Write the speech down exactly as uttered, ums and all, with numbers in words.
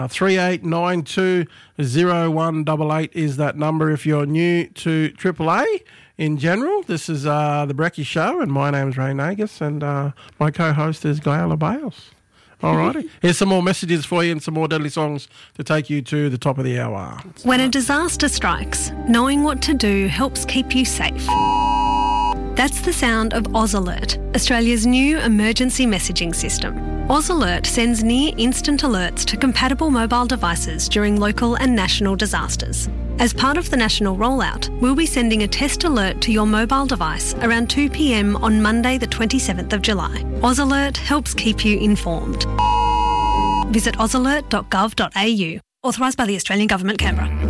three eight nine two zero one eight eight is that number if you're new to Triple A in general. This is uh, the Brekkie Show, and my name's Ray Nagus, and uh, my co-host is Gaila Bales. All righty. Here's some more messages for you and some more deadly songs to take you to the top of the hour. When a disaster strikes, knowing what to do helps keep you safe. That's the sound of Oz Alert, Australia's new emergency messaging system. Oz Alert sends near-instant alerts to compatible mobile devices during local and national disasters. As part of the national rollout, we'll be sending a test alert to your mobile device around two p m on Monday the twenty-seventh of July. Oz Alert helps keep you informed. Visit oz alert dot gov dot a u. Authorised by the Australian Government, Canberra.